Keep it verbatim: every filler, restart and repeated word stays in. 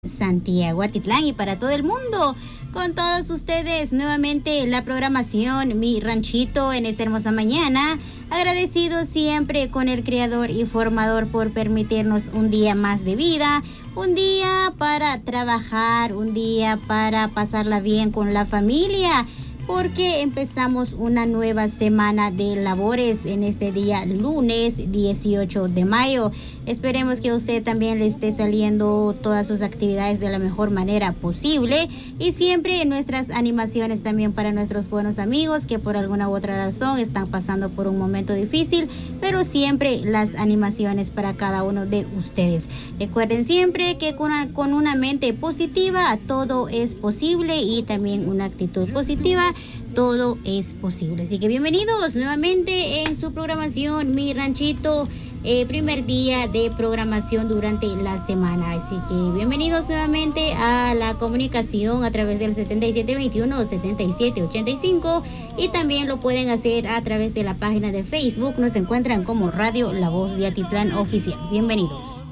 Santiago Atitlán y para todo el mundo. Con todos ustedes nuevamente la programación Mi Ranchito en esta hermosa mañana. Agradecido siempre con el Creador y Formador por permitirnos un día más de vida, un día para trabajar, un día para pasarla bien con la familia, porque empezamos una nueva semana de labores en este día lunes dieciocho de mayo. Esperemos que a usted también le esté saliendo todas sus actividades de la mejor manera posible y siempre nuestras animaciones también para nuestros buenos amigos que por alguna u otra razón están pasando por un momento difícil, pero siempre las animaciones para cada uno de ustedes. Recuerden siempre que con una, con una mente positiva todo es posible y también una actitud positiva todo es posible. Así que bienvenidos nuevamente en su programación Mi Ranchito, eh, primer día de programación durante la semana. Así que bienvenidos nuevamente a la comunicación a través del setenta y siete veintiuno, setenta y siete ochenta y cinco y también lo pueden hacer a través de la página de Facebook. Nos encuentran como Radio La Voz de Atitlán Oficial. Bienvenidos.